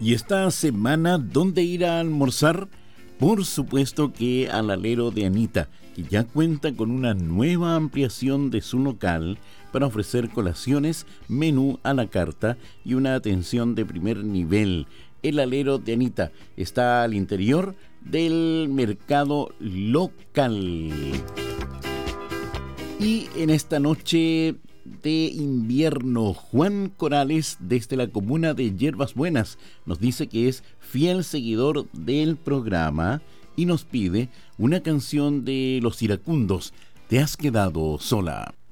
Y esta semana, ¿dónde ir a almorzar? Por supuesto que al Alero de Anita, que ya cuenta con una nueva ampliación de su local para ofrecer colaciones, menú a la carta y una atención de primer nivel. El Alero de Anita está al interior del mercado local. Y en esta noche de invierno, Juan Corales, desde la comuna de Hierbas Buenas, nos dice que es fiel seguidor del programa y nos pide una canción de Los Iracundos, Te has quedado sola.